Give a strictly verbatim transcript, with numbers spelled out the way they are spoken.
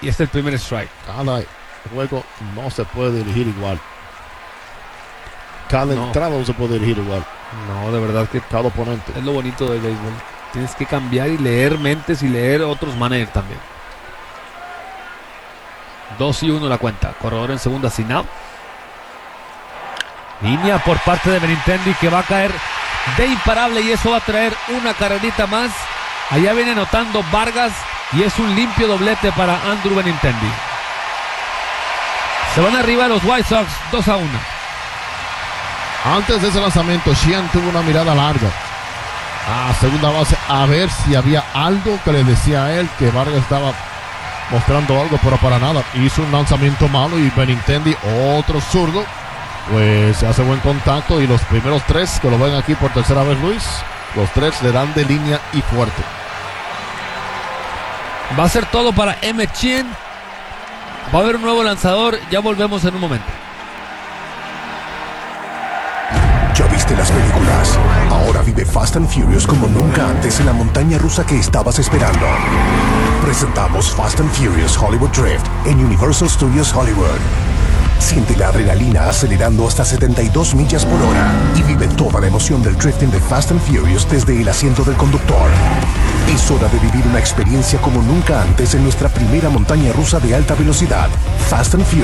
Y este es el primer strike. Cada juego no se puede dirigir igual. Cada No. entrada no se puede dirigir igual. No, de verdad que Cada oponente. es lo bonito del béisbol. Tienes que cambiar y leer mentes y leer otros managers también. dos y uno la cuenta. Corredor en segunda sin out. Línea por parte de Benintendi que va a caer de imparable y eso va a traer una carrerita más. Allá viene anotando Vargas y es un limpio doblete para Andrew Benintendi. Se van arriba los White Sox dos a uno. Antes de ese lanzamiento, Sheehan tuvo una mirada larga a segunda base a ver si había algo que le decía a él que Vargas estaba mostrando algo, pero para nada. Hizo un lanzamiento malo y Benintendi, otro zurdo, pues se hace buen contacto y los primeros tres que lo ven aquí por tercera vez, Luis, los tres le dan de línea y fuerte. Va a ser todo para Emmett Sheehan. Va a haber un nuevo lanzador. Ya volvemos en un momento. ¿Ya viste las películas? Ahora vive Fast and Furious como nunca antes en la montaña rusa que estabas esperando. Presentamos Fast and Furious Hollywood Drift en Universal Studios Hollywood. Siente la adrenalina acelerando hasta setenta y dos millas por hora y vive toda la emoción del drifting de Fast and Furious desde el asiento del conductor. Es hora de vivir una experiencia como nunca antes en nuestra primera montaña rusa de alta velocidad, Fast and Furious.